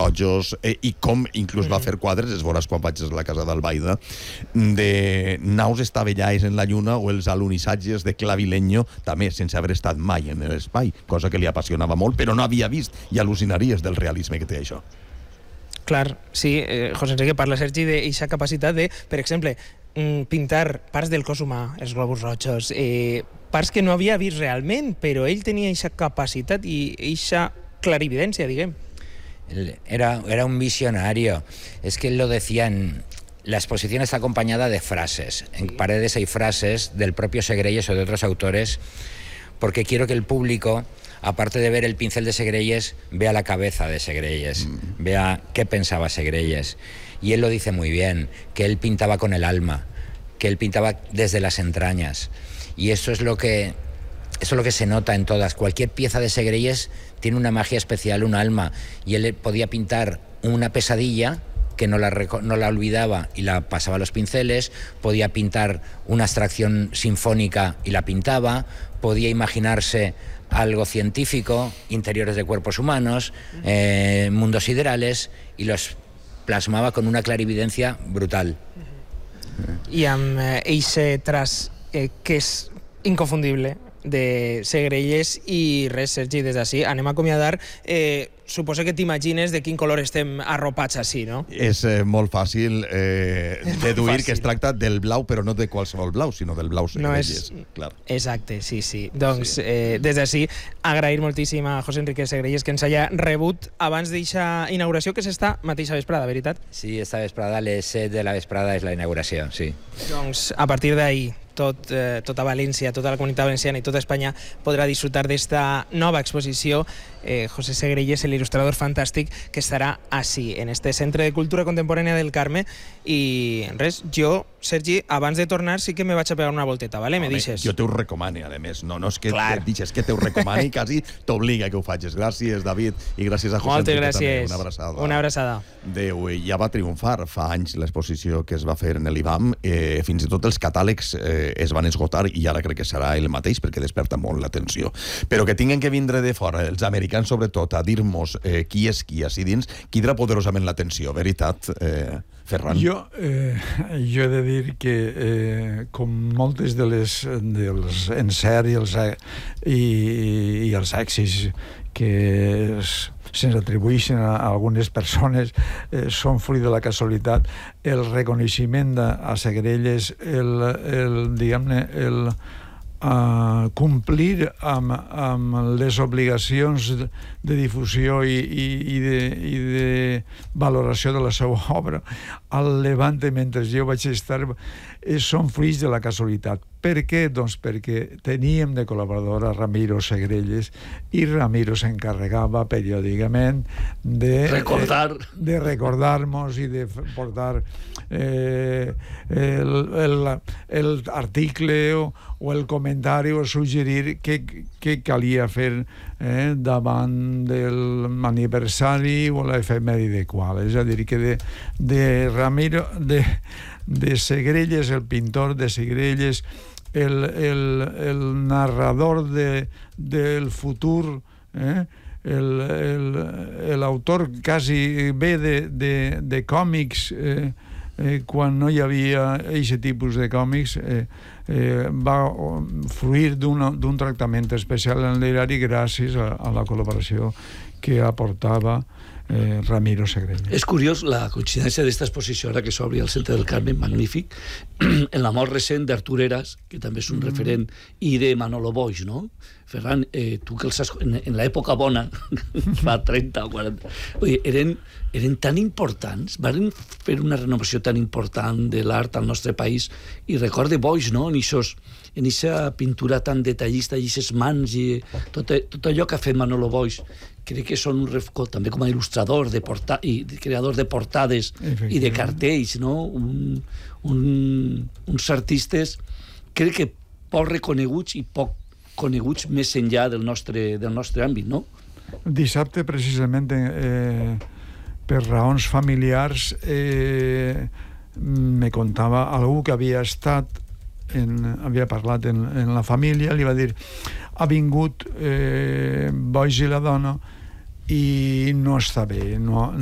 rojos, i com inclús va fer quadres, es veuràs quan vaig a la casa d'Albaida, de naus estavellades en la lluna o els alunissatges de Clavileño, també sense haver estat mai en l'espai, cosa que li apassionava molt, però no havia vist, i al·lucinaries del realisme que té això. Clar, sí, José Enrique, parla, Sergi, d'aquesta capacitat de, per exemple, pintar parts del cos humà, els globus rojos, parts que no havia vist realment, però ell tenia aquesta capacitat i aquesta clarividència, diguem. Era un visionario. Es que él lo decía la exposición está acompañada de frases. En paredes hay frases del propio Segrelles o de otros autores, porque quiero que el público, aparte de ver el pincel de Segrelles, vea la cabeza de Segrelles, vea qué pensaba Segrelles. Y él lo dice muy bien, que él pintaba con el alma, que él pintaba desde las entrañas. Y eso es lo que se nota en todas. Cualquier pieza de Segrelles tiene una magia especial, un alma. Y él podía pintar una pesadilla que no la olvidaba y la pasaba a los pinceles, podía pintar una abstracción sinfónica y la pintaba, podía imaginarse algo científico, interiores de cuerpos humanos, mundos siderales, y los plasmava con una clarividencia brutal. I amb eixe traç que és inconfundible de Segrelles. I res, Sergi, des d'ací anem a acomiadar. Suposo que t'imagines de quin color estem arropats així, no? És molt fàcil deduir que es tracta del blau, però no de qualsevol blau, sinó del blau Segrelles. Clar. Exacte, sí. Doncs des d'ací agrair moltíssim a José Enrique Segrelles que ens haya rebut abans d'eixa inauguració, que és esta mateixa vesprada, veritat? Sí, esta vesprada, les 7 de la vesprada és la inauguració, sí. Doncs a partir d'ahí tota València, tota la comunitat valenciana i tota Espanya podrà disfrutar d'esta nova exposició. José Segrelles, l'il·lustrador fantàstic, que estarà així, en este Centre de Cultura Contemporània del Carme. I res, jo, Sergi, abans de tornar sí que me vaig a pegar una volteta, ¿vale? Me deixes? Jo te ho recomane, a més. No és que et deixes, que te ho recomani i quasi t'obliga que ho facis. Gràcies, David, i gràcies a José Enrique també. Una abraçada. Una abraçada. Déu, ja va triomfar fa anys l'exposició que es va fer en l'IBAM. Fins i tot els catàlegs es van esgotar i ara crec que serà el mateix perquè desperta molt l'atenció. Però que tinguin que vindre de fora, els americans sobretot, a dir-nos qui és qui així dins, crida poderosament l'atenció, veritat, Ferran? Jo he de dir que com moltes dels encerts i els èxits que se'ns atribueixen a algunes persones són fruit de la casualitat. El reconeixement a Segrelles, diguem-ne, complir amb les obligacions de difusió i de valoració de la seva obra al Levante mentre jo vaig estar són fruits de la casualitat. Per què? Doncs perquè teníem de col·laborador a Ramiro Segrelles i Ramiro s'encarregava periòdicament de recordar-nos i de portar l'article o el comentari o suggerir què calia fer davant del aniversari o l'efemèride qual. És a dir, que de Ramiro, de Segrelles, el pintor de Segrelles, el narrador del futur, l'autor quasi bé de còmics, quan no hi havia aquest tipus de còmics, va fruir d'un tractament especial en l'erari gràcies a la col·laboració que aportava Ramiro Segrelles. És curiós la coincidència d'esta exposició ara que s'obri al Centre del Carme, magnífic, en la mort recent d'Artur Heras, que també és un referent, i de Manolo Boix, no? Ferran, tu que els has... En l'època bona, fa 30 o 40... Eren tan importants, van fer una renovació tan important de l'art al nostre país, i recorde Boix, no?, en aquesta pintura tan detallista, i aquestes mans, i tot allò que ha fet Manolo Boix. Crec que són també com a il·lustrador i creador de portades i de cartells, no? Uns artistes, crec que poc reconeguts i poc coneguts més enllà del nostre àmbit, no? Dissabte, precisament, per raons familiars, me contava algú que havia parlat en la família, li va dir: ha vingut Boix i la dona i no està bé, no